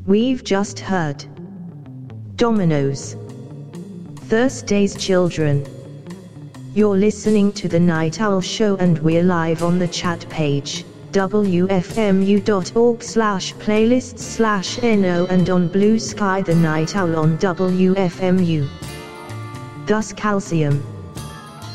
We've just heard Dominoes, Thursday's Children. You're listening to The Night Owl Show and we're live on the chat page, wfmu.org/playlists/no, and on Blue Sky The Night Owl on WFMU. Dus Calcium.